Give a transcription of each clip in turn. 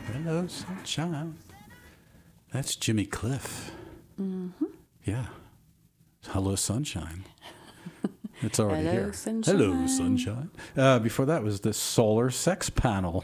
Hello, sunshine. That's Jimmy Cliff. Mm-hmm. Yeah. Hello, sunshine. It's already Hello, here. sunshine. Hello, sunshine. Before that was the Solar Sex Panel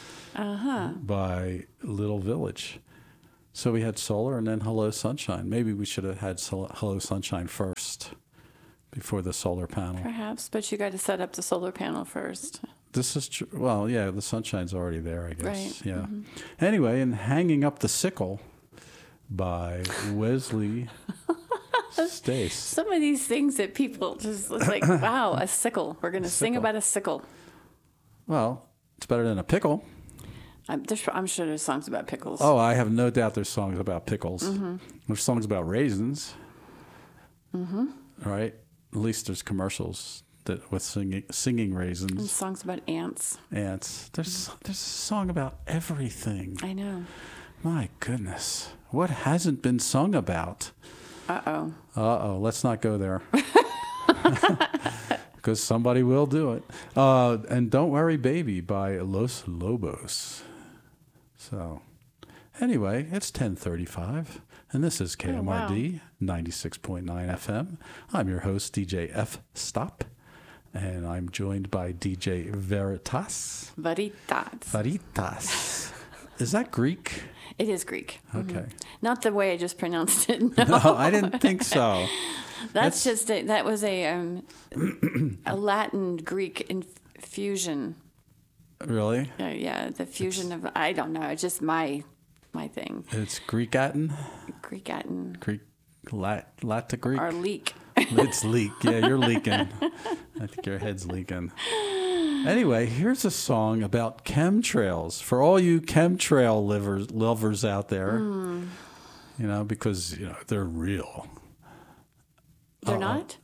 by Little Village. So we had Solar and then Hello, Sunshine. Maybe we should have had Hello, Sunshine first before the solar panel. Perhaps, but you got to set up the solar panel first. This is true. Well, yeah, the sunshine's already there, I guess. Right. Yeah. Mm-hmm. Anyway, and Hanging Up the Sickle by Wesley Stace. Some of these things that people just it's like, wow, a sickle. We're going to sing about a sickle. Well, it's better than a pickle. I'm sure there's songs about pickles. Oh, I have no doubt there's songs about pickles. Mm-hmm. There's songs about raisins. Mm-hmm. All right. At least there's commercials that with singing raisins. And songs about ants. Ants. There's a song about everything. I know. My goodness. What hasn't been sung about? Uh-oh. Uh-oh. Let's not go there. Because somebody will do it. And Don't Worry Baby by Los Lobos. So, anyway, it's 10:35, and this is KMRD 96.9 FM. I'm your host, DJ F. Stop, and I'm joined by DJ Veritas. Veritas. Is that Greek? It is Greek. Okay. Mm-hmm. Not the way I just pronounced it. No, No, I didn't think so. That was a Latin Greek infusion. Really? Yeah, the fusion of I don't know. It's just my thing. It's Greek-atin? Greek-atin. Greek, Latin Greek? Or leak. It's leak. Yeah, you're leaking. I think your head's leaking. Anyway, here's a song about chemtrails. For all you chemtrail lovers out there, you know, because, you know, they're real. They're not?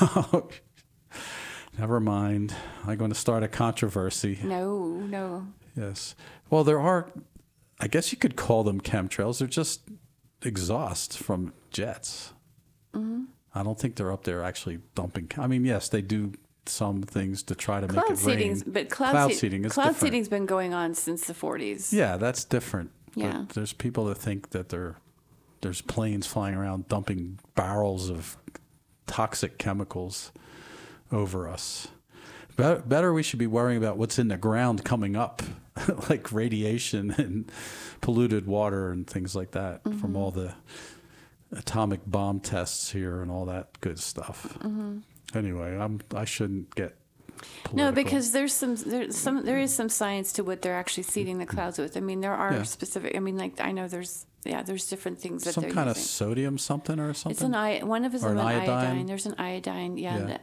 Never mind. I'm going to start a controversy. No. Yes. Well, there are, I guess you could call them chemtrails. They're just exhaust from jets. Mm-hmm. I don't think they're up there actually dumping. I mean, yes, they do some things to try to make it rain. But cloud seeding is cloud different. seeding's been going on since the 40s. Yeah, that's different. Yeah. But there's people that think that there's planes flying around dumping barrels of toxic chemicals over us. Better we should be worrying about what's in the ground coming up, like radiation and polluted water and things like that from all the atomic bomb tests here and all that good stuff. Mm-hmm. Anyway, I shouldn't get political. No, because there is some science to what they're actually seeding the clouds with. I mean, there are specific. I mean, like I know there's different things that they're using. Some kind of sodium something or something. It's one of them is an iodine. There's an iodine. Yeah.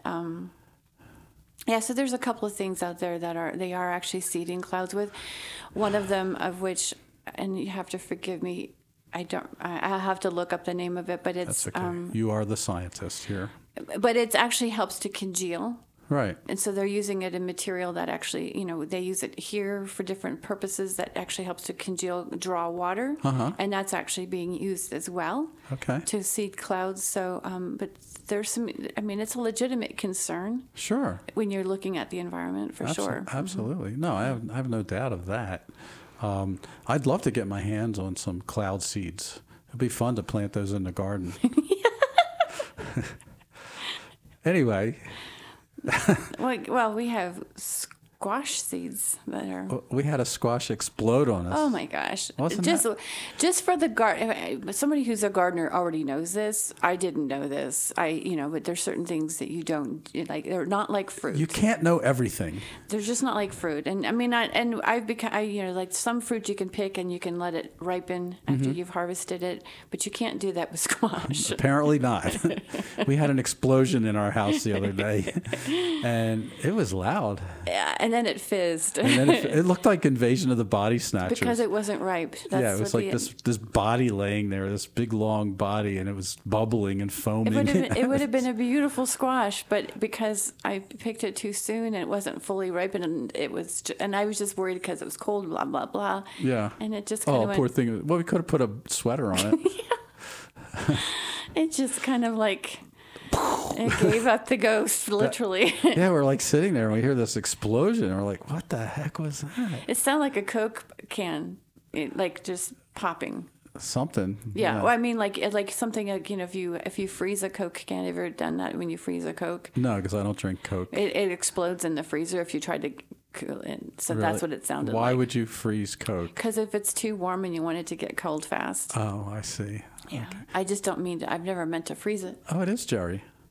So there's a couple of things out there that they are actually seeding clouds with. One of them of which, and you have to forgive me, I have to look up the name of it, but it's that's okay. You are the scientist here. But it actually helps to congeal. Right. And so they're using it in material that actually, you know, they use it here for different purposes that actually helps to congeal, draw water. Uh-huh. And that's actually being used as well. Okay. To seed clouds. So, but there's some, I mean, it's a legitimate concern. Sure. When you're looking at the environment, for sure. Absolutely. No, I have no doubt of that. I'd love to get my hands on some cloud seeds. It'd be fun to plant those in the garden. Anyway. Well, we have squash seeds that are. We had a squash explode on us. Oh my gosh! Wasn't just for the garden. Somebody who's a gardener already knows this. I didn't know this. But there's certain things that you don't like. They're not like fruit. You can't know everything. They're just not like fruit. And I mean, I've become. Like some fruit you can pick and you can let it ripen after you've harvested it, but you can't do that with squash. Apparently not. We had an explosion in our house the other day, and it was loud. Yeah, and then it fizzed. And then it looked like Invasion of the Body Snatchers. Because it wasn't ripe. It was like this body laying there, this big long body, and it was bubbling and foaming. It would have been a beautiful squash, but because I picked it too soon and it wasn't fully ripened, and I was just worried because it was cold, blah blah blah. Yeah. And it just kind of poor thing. Well, we could have put a sweater on it. It just kind of like. It gave up the ghost, literally. Yeah, we're like sitting there and we hear this explosion. And we're like, what the heck was that? It sounded like a Coke can like just popping. Something. Yeah. Well, I mean, like something like, if you freeze a Coke can, have you ever done that when you freeze a Coke? No, because I don't drink Coke. It explodes in the freezer if you try to cool it. So Really? that's what it sounded Why like. would you freeze Coke? Because if it's too warm and you want it to get cold fast. Oh, I see. Yeah. Okay. I just don't mean to. I've never meant to freeze it. Oh, it is Jerry.